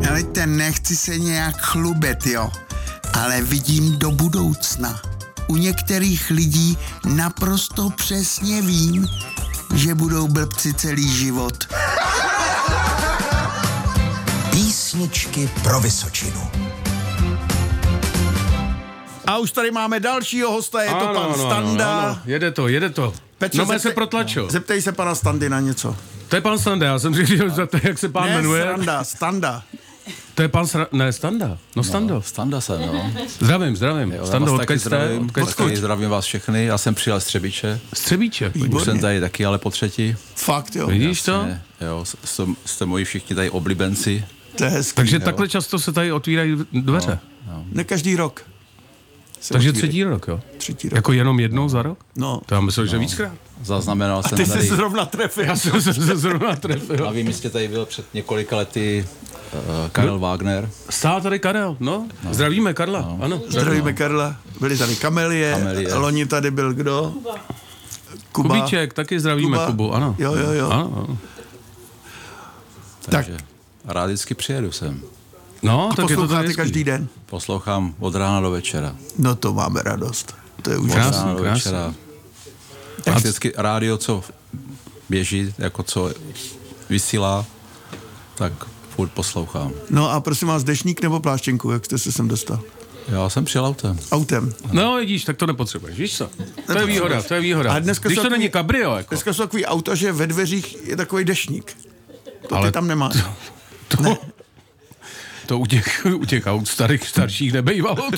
Helejte, nechci se nějak chlubit, jo, ale vidím do budoucna. U některých lidí naprosto přesně vím, že budou blbci celý život. Písničky pro Vysočinu. A už tady máme dalšího hosta, je to pan Standa. Ano. Jede to. Petře, Se protlačil. Zeptej se pana Standy na něco. To je pan Standa, já jsem říkal, jak se pán jmenuje. Standa. To je pan Standa. No, Stando. Standa jsem, no. Zdravím. Stando, odkud jste? Zdravím vás všechny, já jsem přijel z Třebíče. Z Třebíče? Už jsem tady taky, ale po třetí. Fakt, jo. Vidíš to? Jo, jste moji všichni tady oblíbenci. To je hezký. Takže takhle často se tady otvírají dveře. No. Ne každý rok. Takže třetí rok, jo? Třetí rok. Jako jenom jednou za rok? No. To já myslel, že víckrát. Zaznamenal jsem Ty tady. jsi zrovna trefil. Já jsem se zrovna trefil. Na vím, jistě tady byl před několika lety Karel Wagner. Stál tady Karel, no. Zdravíme Karla, ano. Zdravíme Karla. Byli tady Kamelie. Loni tady byl kdo? Kuba. Kubíček, taky zdravíme Kubu, ano. Jo. Ano. Takže rád vždycky přijedu sem. No, A tak je to posloucháte tady každý den? Poslouchám od rána do večera. No to máme radost. To je Od úžasné. rána do večera. Tak vždycky rádio, co běží, jako co vysílá, tak furt poslouchám. No a prosím vás, dešník nebo pláštěnku, jak jste se sem dostal? Já jsem přijel autem. Autem. No, vidíš, tak to nepotřebuješ, víš co? To je výhoda. A dneska Když to není kabrio, jako. Dneska jsou takový auta, že ve dveřích je takový dešník. To ale ty tam nemáš. To u těch aut starších nebejvalo,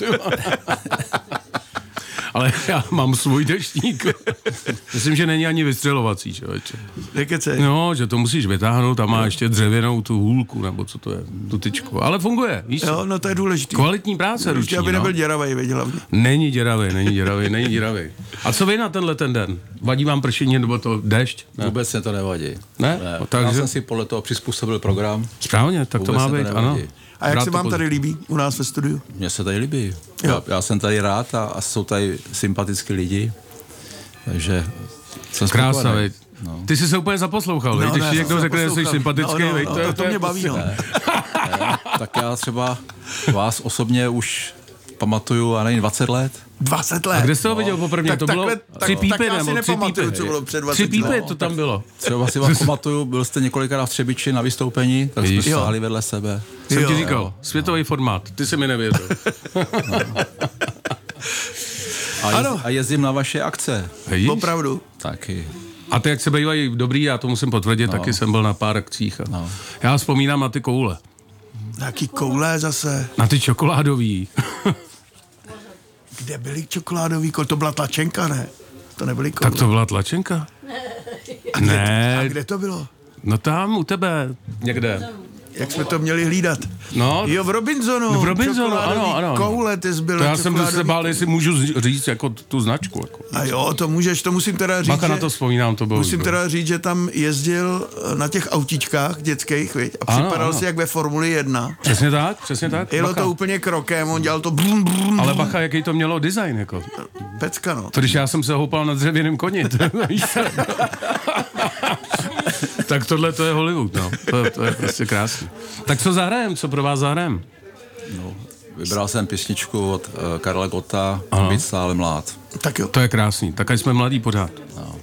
Ale já mám svůj deštník. Myslím, že není ani vystřelovací, člověče. Nekecej. No, že to musíš vytáhnout a má ještě dřevěnou tu hůlku, nebo co to je, tu tyčku. Ale funguje, víš co? Jo, no to je důležitý. Kvalitní práce ruční, aby nebyl děravej, věď hlavně. Není děravej. A co vy na ten den? Vadí vám pršení nebo to déšť? Ne. Vůbec se to nevadí. Ne? Takže... Já jsem si podle toho přizpůsobil program. Správně, tak Vůbec to má být, ano. A jak se vám tady líbí u nás ve studiu? Mně se tady líbí. Já jsem tady rád a jsou tady sympatický lidi. Takže jsem krása, no. Ty jsi se úplně zaposlouchal, no, když někdo řekne, že jsi sympatický, to mě baví, no. Tak já třeba vás osobně už pamatuju, a nevím, 20 let. 20 let? A kde jste ho viděl poprvé? To bylo 3 pípy, nebo 3 pípy? Co bylo před 20 3 pípy to tam bylo. Třeba si vás pamatuju, byl jste několikrát v Třebiči na vystoupení, tak jsme stáli vedle sebe. Jsem ti říkal, světový formát, ty jsi mi nevěřil. A jezdím na vaše akce. Opravdu. Taky. A ty, jak se bývají dobrý, já to musím potvrdit, taky jsem byl na pár akcích. Já vzpomínám na ty koule. Jaký koule zase? Na ty čokoládový. Kde byly čokoládový koule? To byla tlačenka, ne? To nebyly koule. Tak to byla tlačenka? Ne. A kde to bylo? No tam, u tebe, někde. Jak jsme to měli hlídat? No. Jo, v Robinsonu. No, v Robinsonu, ano. Koule, ty zbyl. To já jsem se bál, jestli můžu říct jako tu značku. Jako. A jo, to můžeš, to musím teda říct. Baka na to vzpomínám, to bylo. Musím teda říct, že tam jezdil na těch autičkách dětských, viď? A připadal si jak ve Formuli 1. Přesně tak. Jelo to úplně krokem, on dělal to brum, brum. Ale bacha, jaký to mělo design, jako. Pecka, no. To když já jsem se houpal na dřevěném koni. Tak tohle to je Hollywood, no. To je prostě krásný. Tak co zahrajem? Co pro vás zahrajem? No, vybral jsem písničku od Karla Gotta, Být stále mlád. Tak jo. To je krásný. Tak jsme mladí pořád. No.